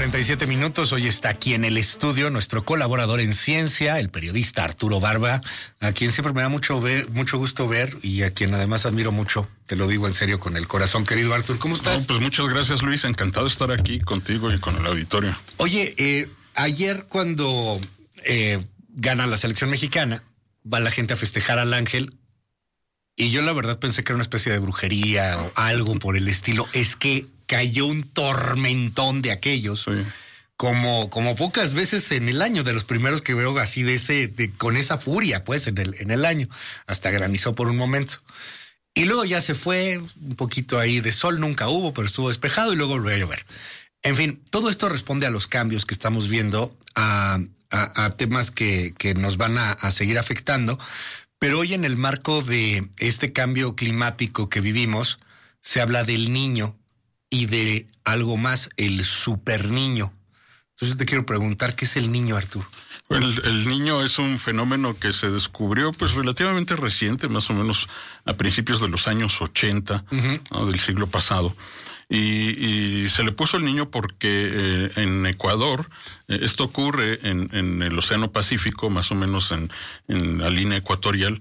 8:47. Hoy está aquí en el estudio nuestro colaborador en ciencia, el periodista Arturo Barba, a quien siempre me da mucho gusto ver y a quien además admiro mucho. Te lo digo en serio con el corazón, querido Arturo. ¿Cómo estás? No, pues muchas gracias, Luis. Encantado de estar aquí contigo y con el auditorio. Oye, ayer cuando gana la selección mexicana, va la gente a festejar al Ángel. Y yo la verdad pensé que era una especie de brujería o algo por el estilo. Es que cayó un tormentón de aquellos, sí, como pocas veces en el año, de los primeros que veo así con esa furia, pues, en el año. Hasta granizó por un momento. Y luego ya se fue, un poquito ahí de sol nunca hubo, pero estuvo despejado y luego volvió a llover. En fin, todo esto responde a los cambios que estamos viendo, a temas que nos van a seguir afectando. Pero hoy, en el marco de este cambio climático que vivimos, se habla del niño y de algo más, el superniño. Entonces te quiero preguntar, ¿qué es el niño, Arturo? El niño es un fenómeno que se descubrió pues relativamente reciente, más o menos a principios de los años 80, ¿no?, del siglo pasado. Y se le puso el niño porque en Ecuador, esto ocurre en el Océano Pacífico, más o menos en la línea ecuatorial.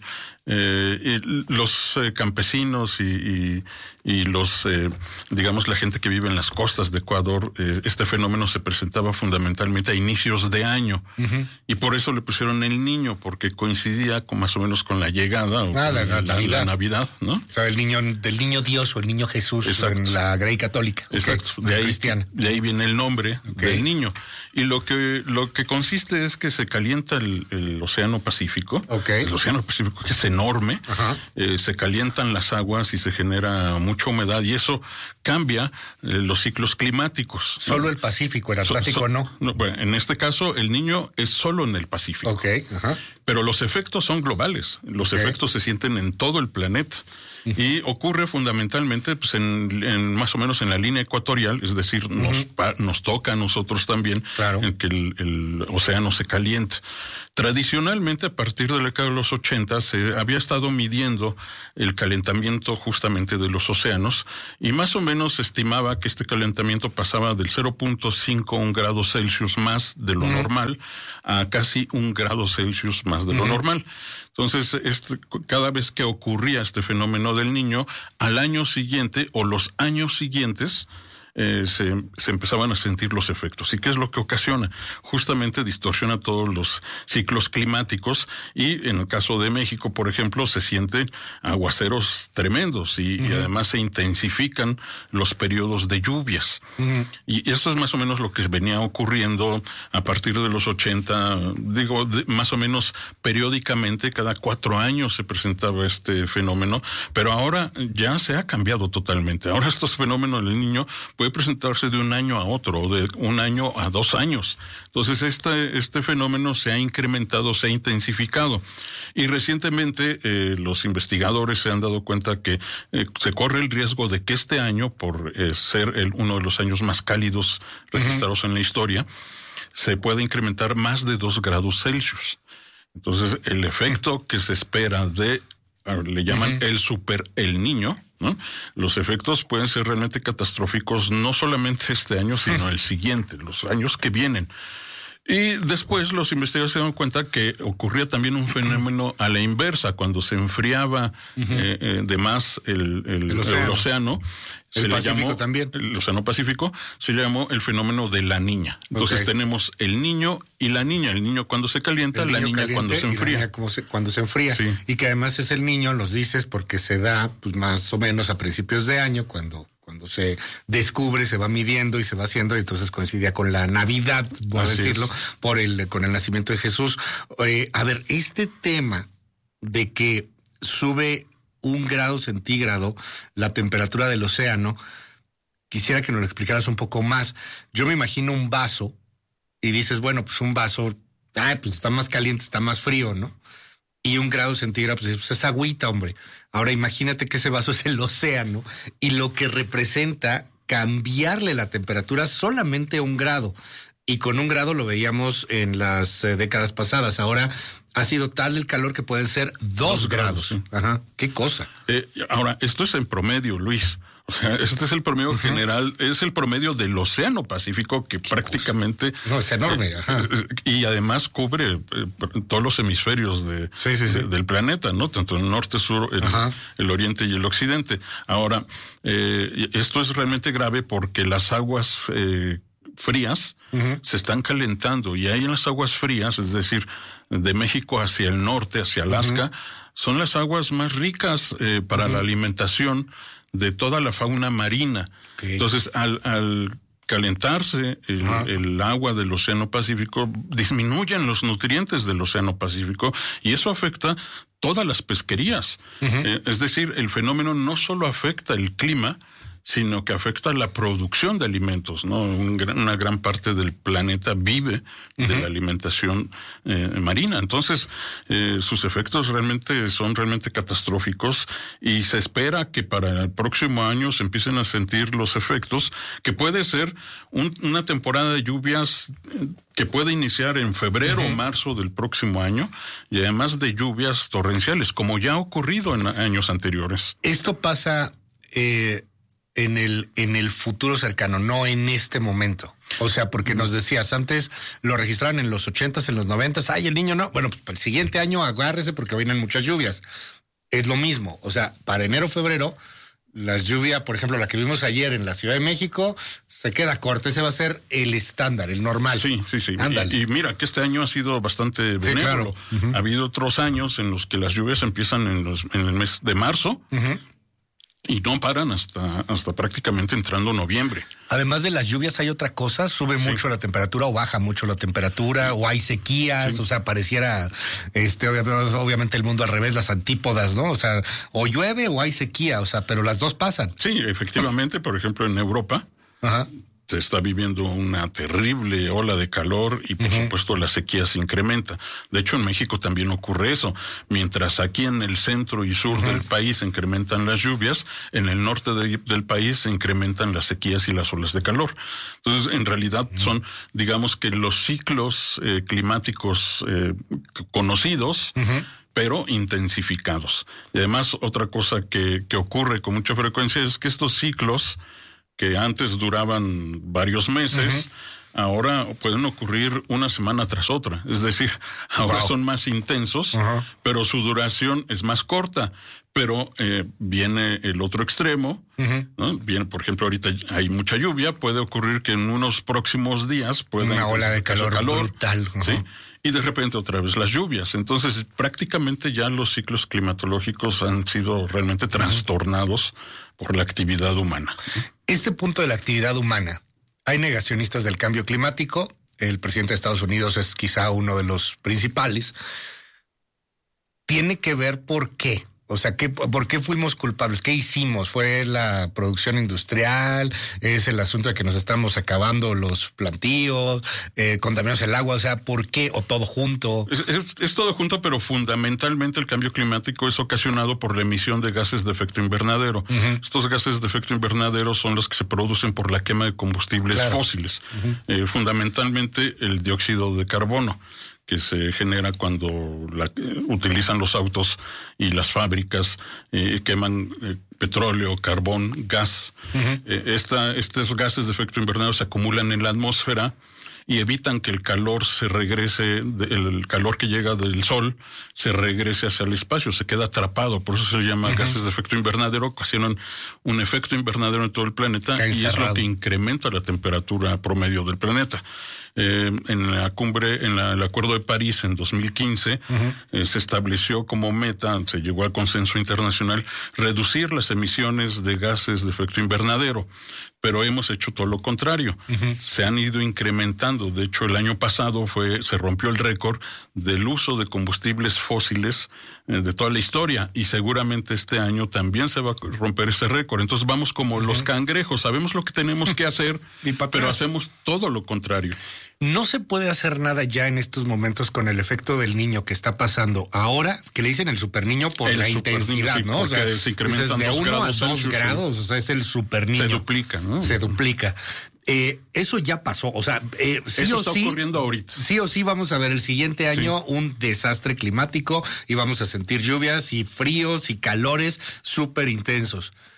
Los campesinos y los, digamos, la gente que vive en las costas de Ecuador, este fenómeno se presentaba fundamentalmente a inicios de año. Y por eso le pusieron el niño, porque coincidía más o menos con la llegada o la Navidad, ¿no? O sea, del niño Dios o el niño Jesús. Exacto. En la Grey Católica. Exacto. Okay. De ahí viene el nombre del niño. Y lo que consiste es que se calienta el Océano Pacífico. El Océano Pacífico, que es enorme. Se calientan las aguas y se genera mucha humedad, y eso cambia los ciclos climáticos. Solo el Pacífico, el Atlántico no. Bueno, en este caso, el niño es solo en el Pacífico. Pero los efectos son globales. Los efectos se sienten en todo el planeta. Y ocurre fundamentalmente pues en más o menos en la línea ecuatorial, es decir, nos toca a nosotros también, en que el océano se caliente. Tradicionalmente, a partir de la década de los 80, se había estado midiendo el calentamiento justamente de los océanos, y más o menos se estimaba que este calentamiento pasaba del 0.5 grados Celsius más de lo normal a casi 1 grado Celsius más de lo normal. Entonces, cada vez que ocurría este fenómeno del niño, al año siguiente o los años siguientes, se empezaban a sentir los efectos. ¿Y qué es lo que ocasiona? Justamente distorsiona todos los ciclos climáticos, y en el caso de México, por ejemplo, se sienten aguaceros tremendos y además se intensifican los periodos de lluvias. Y esto es más o menos lo que venía ocurriendo a partir de los 80, más o menos periódicamente, cada 4 años se presentaba este fenómeno, pero ahora ya se ha cambiado totalmente. Ahora estos fenómenos del niño puede presentarse de un año a otro, o de un año a 2 años. Entonces, este fenómeno se ha incrementado, se ha intensificado. Y recientemente los investigadores se han dado cuenta que se corre el riesgo de que este año, por ser uno de los años más cálidos registrados en la historia, se pueda incrementar más de 2 grados Celsius. Entonces, el efecto que se espera le llaman el niño, ¿no? Los efectos pueden ser realmente catastróficos, no solamente este año, sino el siguiente, los años que vienen. Y después los investigadores se dan cuenta que ocurría también un fenómeno a la inversa, cuando se enfriaba de más el océano. El Pacífico también. El Océano Pacífico se llamó el fenómeno de la niña. Entonces tenemos el niño y la niña. El niño cuando se calienta, la niña cuando se enfría. La niña cuando se enfría. Sí. Y que además es el niño, los dices, porque se da pues más o menos a principios de año, cuando se descubre, se va midiendo y se va haciendo, y entonces coincidía con la Navidad, voy a decirlo, con el nacimiento de Jesús. A ver, este tema de que sube 1 grado centígrado la temperatura del océano, quisiera que nos lo explicaras un poco más. Yo me imagino un vaso y dices, bueno, pues un vaso, pues está más caliente, está más frío, ¿no? Y 1 grado centígrado, pues es agüita, hombre. Ahora imagínate que ese vaso es el océano y lo que representa cambiarle la temperatura solamente 1 grado. Y con 1 grado lo veíamos en las décadas pasadas. Ahora ha sido tal el calor que pueden ser 2 grados. Sí. Ajá, qué cosa. Ahora, esto es en promedio, Luis. O sea, este es el promedio general, es el promedio del Océano Pacífico, que prácticamente... No, es enorme. Y además cubre todos los hemisferios del planeta, ¿no? Tanto el norte, sur, el oriente y el occidente. Ahora, esto es realmente grave porque las aguas frías se están calentando, y ahí en las aguas frías, es decir, de México hacia el norte, hacia Alaska, son las aguas más ricas para la alimentación de toda la fauna marina. Entonces, al calentarse el agua del Océano Pacífico, disminuyen los nutrientes del Océano Pacífico, y eso afecta todas las pesquerías. Es decir, el fenómeno no solo afecta el clima, sino que afecta la producción de alimentos, ¿no? Una gran parte del planeta vive de la alimentación marina. Entonces, sus efectos son realmente catastróficos, y se espera que para el próximo año se empiecen a sentir los efectos, que puede ser una temporada de lluvias que puede iniciar en febrero o marzo del próximo año, y además de lluvias torrenciales, como ya ha ocurrido en años anteriores. Esto pasa en el futuro cercano, no en este momento. O sea, porque nos decías, antes lo registraban en los 80s, en los 90s, ay, el niño no. Bueno, pues para el siguiente año agárrese porque vienen muchas lluvias. Es lo mismo. O sea, para enero, febrero, las lluvias, por ejemplo, la que vimos ayer en la Ciudad de México, se queda corta. Ese va a ser el estándar, el normal. Sí. Ándale. Y mira que este año ha sido bastante benévolo. Claro. Ha habido otros años en los que las lluvias empiezan en el mes de marzo, y no paran hasta prácticamente entrando noviembre. Además de las lluvias, hay otra cosa, sube mucho la temperatura o baja mucho la temperatura, o hay sequías, o sea, pareciera obviamente el mundo al revés, las antípodas, ¿no? O sea, o llueve o hay sequía, o sea, pero las dos pasan. Sí, efectivamente, por ejemplo, en Europa se está viviendo una terrible ola de calor, y por supuesto la sequía se incrementa. De hecho, en México también ocurre eso. Mientras aquí en el centro y sur del país se incrementan las lluvias, en el norte del país se incrementan las sequías y las olas de calor. Entonces, en realidad son, digamos que los ciclos climáticos conocidos, pero intensificados. Y además, otra cosa que ocurre con mucha frecuencia es que estos ciclos, que antes duraban varios meses, ahora pueden ocurrir una semana tras otra. Es decir, ahora son más intensos, pero su duración es más corta. Pero viene el otro extremo, ¿no? Viene, por ejemplo, ahorita hay mucha lluvia, puede ocurrir que en unos próximos días pueda una ola de calor brutal. ¿Sí? Y de repente otra vez las lluvias. Entonces, prácticamente ya los ciclos climatológicos han sido realmente trastornados por la actividad humana. Este punto de la actividad humana, hay negacionistas del cambio climático. El presidente de Estados Unidos es quizá uno de los principales. Tiene que ver por qué. O sea, ¿por qué fuimos culpables? ¿Qué hicimos? ¿Fue la producción industrial? ¿Es el asunto de que nos estamos acabando los plantíos? ¿Contaminamos el agua? O sea, ¿por qué? ¿O todo junto? Es todo junto, pero fundamentalmente el cambio climático es ocasionado por la emisión de gases de efecto invernadero. Estos gases de efecto invernadero son los que se producen por la quema de combustibles fósiles. Fundamentalmente el dióxido de carbono, que se genera cuando utilizan los autos y las fábricas, queman petróleo, carbón, gas. Estos gases de efecto invernadero se acumulan en la atmósfera y evitan que el calor se regrese, el calor que llega del sol se regrese hacia el espacio, se queda atrapado. Por eso se le llama gases de efecto invernadero, ocasionan un efecto invernadero en todo el planeta, y es lo que incrementa la temperatura promedio del planeta. En la cumbre, en el Acuerdo de París en 2015, se estableció como meta, se llegó al consenso internacional, reducir las emisiones de gases de efecto invernadero. Pero hemos hecho todo lo contrario. Se han ido incrementando. De hecho, el año pasado se rompió el récord del uso de combustibles fósiles de toda la historia, y seguramente este año también se va a romper ese récord. Entonces vamos como los cangrejos, sabemos lo que tenemos que hacer, pero hacemos todo lo contrario. No se puede hacer nada ya en estos momentos con el efecto del niño que está pasando ahora, que le dicen el super niño por la intensidad, ¿no? O sea, se incrementan de 1 a 2 grados, o sea, es el super niño. Se duplica, ¿no? Se duplica. Eso ya pasó, o sea, eso está ocurriendo ahorita. Sí o sí vamos a ver el siguiente año un desastre climático, y vamos a sentir lluvias y fríos y calores súper intensos.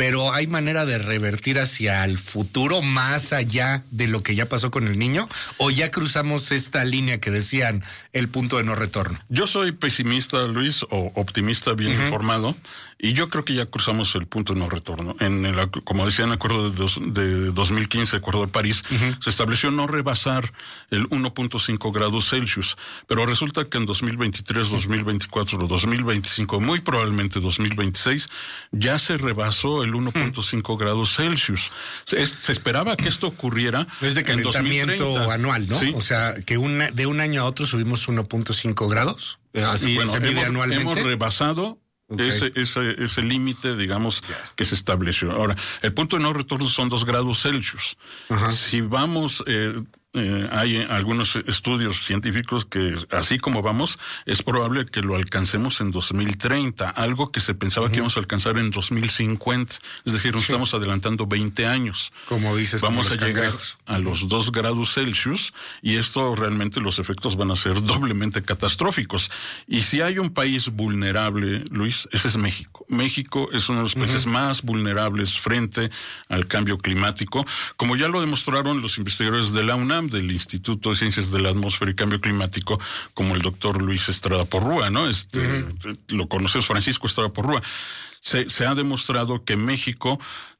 pero ¿hay manera de revertir hacia el futuro más allá de lo que ya pasó con el niño? ¿O ya cruzamos esta línea que decían el punto de no retorno? Yo soy pesimista, Luis, o optimista bien informado, y yo creo que ya cruzamos el punto de no retorno. Como decía en el acuerdo de 2015, acuerdo de París, se estableció no rebasar el 1.5 grados Celsius, pero resulta que en 2023, 2024, 2025, muy probablemente 2026, ya se rebasó el 1.5 grados Celsius. Se esperaba que esto ocurriera es de calentamiento anual, ¿no? ¿Sí? O sea, que de un año a otro subimos 1.5 grados. Así bueno, se mide anualmente. Hemos rebasado ese límite, digamos, que se estableció. Ahora, el punto de no retorno son 2 grados Celsius. Si vamos... hay algunos estudios científicos que, así como vamos, es probable que lo alcancemos en 2030, algo que se pensaba que íbamos a alcanzar en 2050. Es decir, nos estamos adelantando 20 años. Como dices, vamos a llegar a los 2 grados Celsius y esto realmente los efectos van a ser doblemente catastróficos. Y si hay un país vulnerable, Luis, ese es México. México es uno de los países más vulnerables frente al cambio climático, como ya lo demostraron los investigadores de la UNAM, del Instituto de Ciencias de la Atmósfera y Cambio Climático, como el doctor Luis Estrada Porrúa, ¿no? Lo conoces, Francisco Estrada Porrúa. Se ha demostrado que México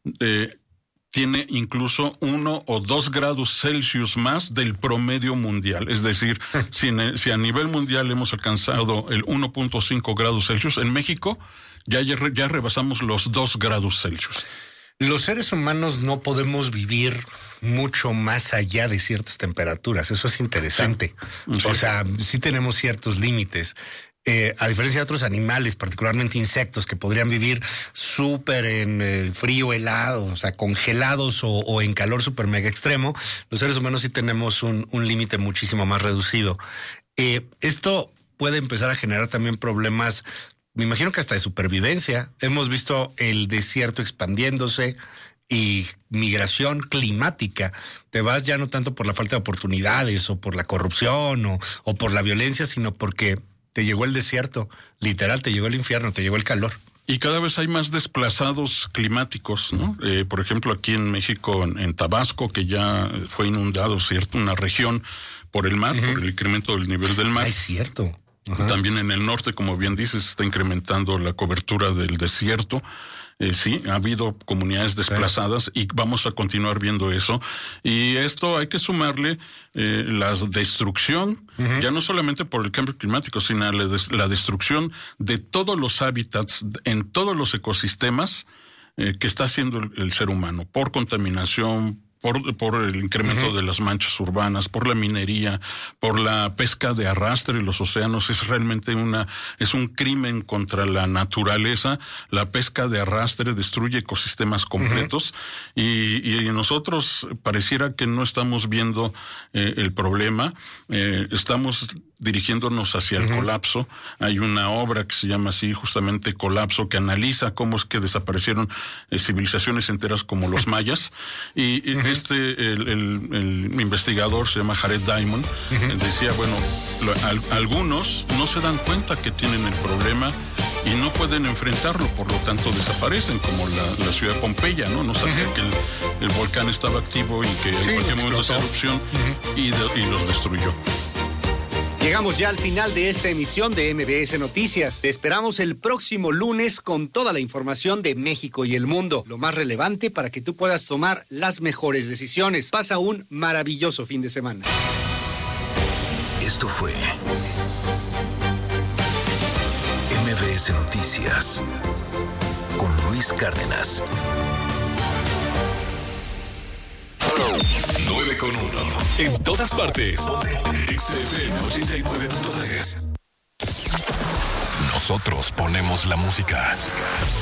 tiene incluso 1 o 2 grados Celsius más del promedio mundial. Es decir, si a nivel mundial hemos alcanzado el 1.5 grados Celsius, en México ya rebasamos los 2 grados Celsius. Los seres humanos no podemos vivir mucho más allá de ciertas temperaturas. Eso es interesante. Sí. O sea, sí tenemos ciertos límites. A diferencia de otros animales, particularmente insectos, que podrían vivir súper en frío, helado, o sea, congelados o en calor súper mega extremo, los seres humanos sí tenemos un límite muchísimo más reducido. Esto puede empezar a generar también problemas, me imagino que hasta de supervivencia. Hemos visto el desierto expandiéndose y migración climática. Te vas ya no tanto por la falta de oportunidades o por la corrupción o por la violencia, sino porque te llegó el desierto, literal, te llegó el infierno, te llegó el calor. Y cada vez hay más desplazados climáticos, ¿no? Por ejemplo, aquí en México, en Tabasco, que ya fue inundado, ¿cierto? Una región por el mar, por el incremento del nivel del mar. Es cierto. También en el norte, como bien dices, se está incrementando la cobertura del desierto. Sí, ha habido comunidades desplazadas y vamos a continuar viendo eso. Y esto hay que sumarle la destrucción, ya no solamente por el cambio climático, sino la destrucción de todos los hábitats en todos los ecosistemas que está haciendo el ser humano, por contaminación, por el incremento de las manchas urbanas, por la minería, por la pesca de arrastre en los océanos. Es realmente es un crimen contra la naturaleza. La pesca de arrastre destruye ecosistemas completos y nosotros pareciera que no estamos viendo el problema. Estamos dirigiéndonos hacia el colapso. Hay una obra que se llama así, justamente Colapso, que analiza cómo es que desaparecieron civilizaciones enteras como los mayas. Y el investigador se llama Jared Diamond, decía, bueno, algunos no se dan cuenta que tienen el problema y no pueden enfrentarlo, por lo tanto desaparecen, como la ciudad de Pompeya, ¿no? No sabía que el volcán estaba activo y que en cualquier momento hacía erupción y los destruyó. Llegamos ya al final de esta emisión de MBS Noticias. Te esperamos el próximo lunes con toda la información de México y el mundo, lo más relevante para que tú puedas tomar las mejores decisiones. Pasa un maravilloso fin de semana. Esto fue MBS Noticias con Luis Cárdenas. 9:1. En todas partes. XFM 89.3. Nosotros ponemos la música.